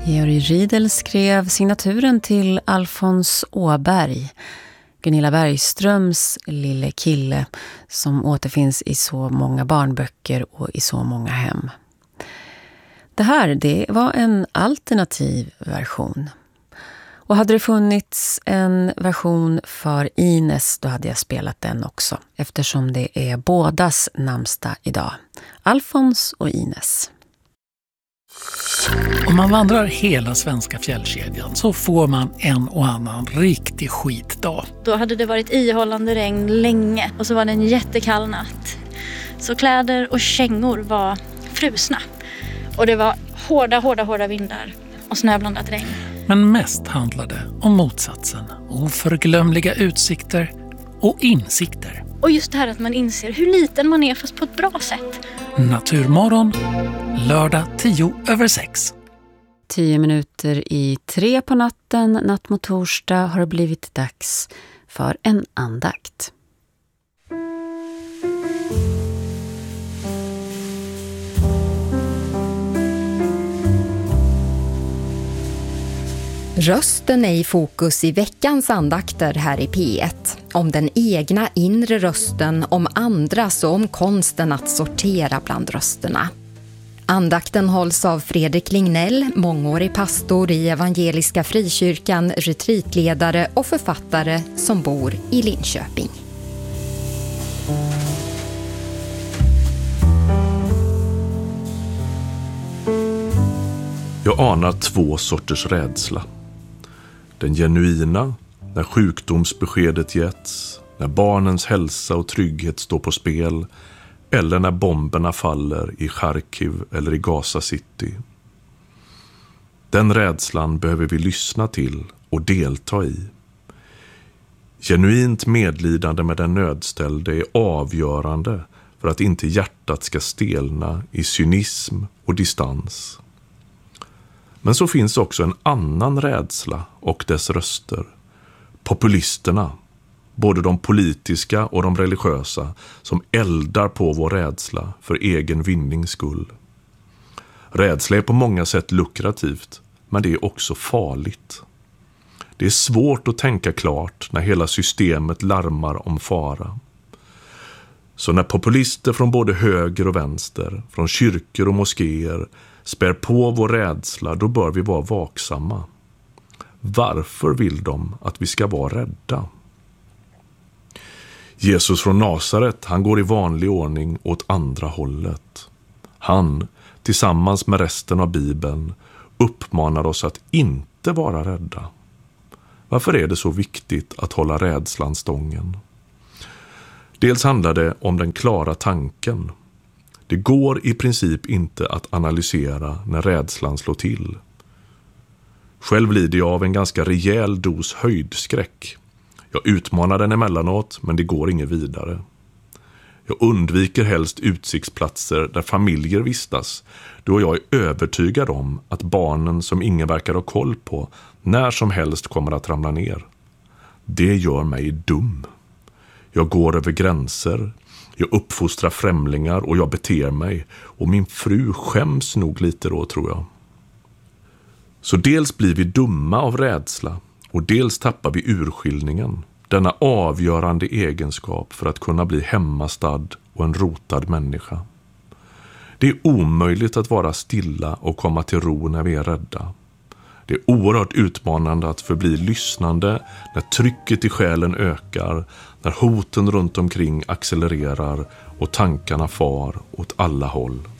Georg Riedel skrev signaturen till Alfons Åberg, Gunilla Bergströms lille kille, som återfinns i så många barnböcker och i så många hem. Det var en alternativ version. Och hade det funnits en version för Ines, då hade jag spelat den också, eftersom det är bådas namnsdag idag. Alfons och Ines. Om man vandrar hela svenska fjällkedjan så får man en och annan riktig skitdag. Då hade det varit ihållande regn länge och så var det en jättekall natt. Så kläder och kängor var frusna. Och det var hårda vindar och snöblandat regn. Men mest handlade om motsatsen. Oförglömliga utsikter och insikter. Och just det här att man inser hur liten man är fast på ett bra sätt. Naturmorgon, lördag 5:50. 10 minuter i 3 på natten, natt mot torsdag, har det blivit dags för en andakt. Rösten är i fokus i veckans andakter här i P1. Om den egna inre rösten, om andras och om konsten att sortera bland rösterna. Andakten hålls av Fredrik Lignell, mångårig pastor i Evangeliska Frikyrkan, retreatledare och författare som bor i Linköping. Jag anar 2 sorters rädsla. Den genuina, när sjukdomsbeskedet getts, när barnens hälsa och trygghet står på spel, eller när bomberna faller i Charkiv eller i Gaza City. Den rädslan behöver vi lyssna till och delta i. Genuint medlidande med den nödställde är avgörande för att inte hjärtat ska stelna i cynism och distans. Men så finns också en annan rädsla och dess röster. Populisterna, både de politiska och de religiösa, som eldar på vår rädsla för egen vinnings skull. Rädsla är på många sätt lukrativt, men det är också farligt. Det är svårt att tänka klart när hela systemet larmar om fara. Så när populister från både höger och vänster, från kyrkor och moskéer, spär på vår rädsla, då bör vi vara vaksamma. Varför vill de att vi ska vara rädda? Jesus från Nasaret, han går i vanlig ordning åt andra hållet. Han, tillsammans med resten av Bibeln, uppmanar oss att inte vara rädda. Varför är det så viktigt att hålla rädslan stången? Dels handlar det om den klara tanken. Det går i princip inte att analysera när rädslan slår till. Själv lider jag av en ganska rejäl dos höjdskräck. Jag utmanar den emellanåt, men det går inget vidare. Jag undviker helst utsiktsplatser där familjer vistas, då jag är övertygad om att barnen som ingen verkar ha koll på när som helst kommer att ramla ner. Det gör mig dum. Jag går över gränser, jag uppfostrar främlingar och jag beter mig, och min fru skäms nog lite då, tror jag. Så dels blir vi dumma av rädsla och dels tappar vi urskiljningen, denna avgörande egenskap för att kunna bli hemmastad och en rotad människa. Det är omöjligt att vara stilla och komma till ro när vi är rädda. Det är oerhört utmanande att förbli lyssnande när trycket i själen ökar, när hoten runt omkring accelererar och tankarna far åt alla håll.